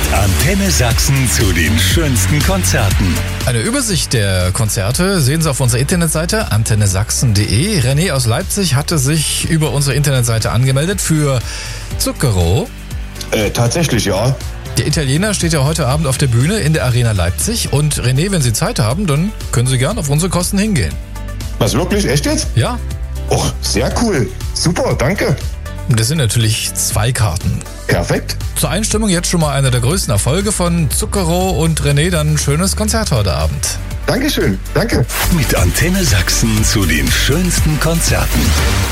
Antenne Sachsen zu den schönsten Konzerten. Eine Übersicht der Konzerte sehen Sie auf unserer Internetseite antennesachsen.de. René aus Leipzig hatte sich über unsere Internetseite angemeldet für Zucchero. Tatsächlich, ja. Der Italiener steht ja heute Abend auf der Bühne in der Arena Leipzig. Und René, wenn Sie Zeit haben, dann können Sie gern auf unsere Kosten hingehen. Was, wirklich? Echt jetzt? Ja. Oh, sehr cool. Super, danke. Und das sind natürlich 2 Karten. Perfekt. Zur Einstimmung jetzt schon mal einer der größten Erfolge von Zucchero und René, dann ein schönes Konzert heute Abend. Dankeschön, danke. Mit Antenne Sachsen zu den schönsten Konzerten.